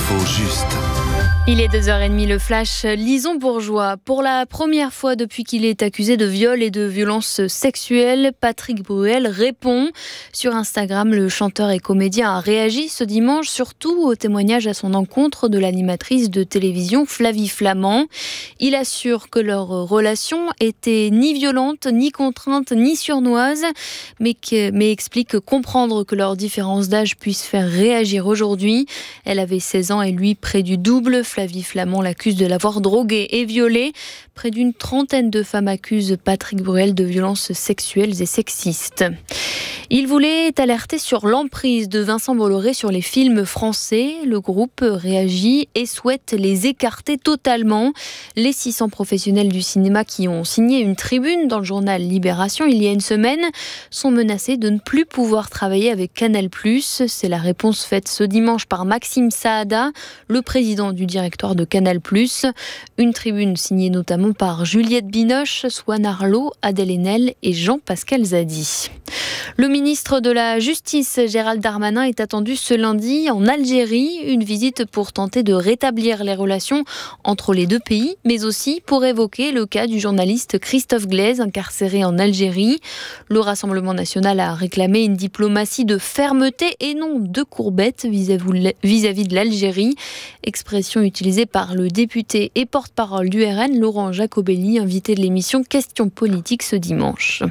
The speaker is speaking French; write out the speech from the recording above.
L'info juste. Il est 2h30, le flash. Lison Bourgeois. Pour la première fois depuis qu'il est accusé de viol et de violences sexuelles, Patrick Bruel répond. Sur Instagram, le chanteur et comédien a réagi ce dimanche, surtout au témoignage à son encontre de l'animatrice de télévision Flavie Flament. Il assure que leur relation était ni violente, ni contrainte, ni sournoise, mais explique comprendre que leur différence d'âge puisse faire réagir aujourd'hui. Elle avait 16 ans et lui près du double. Flavie Flament l'accuse de l'avoir drogué et violé. Près d'une trentaine de femmes accusent Patrick Bruel de violences sexuelles et sexistes. Il voulait alerter sur l'emprise de Vincent Bolloré sur les films français. Le groupe réagit et souhaite les écarter totalement. Les 600 professionnels du cinéma qui ont signé une tribune dans le journal Libération il y a une semaine sont menacés de ne plus pouvoir travailler avec Canal+. C'est la réponse faite ce dimanche par Maxime Saada, le président du directoire de Canal+. Une tribune signée notamment par Juliette Binoche, Swan Arlo, Adèle Haenel et Jean-Pascal Zadi. Le ministre de la Justice, Gérald Darmanin, est attendu ce lundi en Algérie. Une visite pour tenter de rétablir les relations entre les deux pays, mais aussi pour évoquer le cas du journaliste Christophe Glaise, incarcéré en Algérie. Le Rassemblement national a réclamé une diplomatie de fermeté et non de courbettes vis-à-vis de l'Algérie. Expression utilisée par le député et porte-parole du RN, Laurent Jacobelli, invité de l'émission Questions politiques ce dimanche.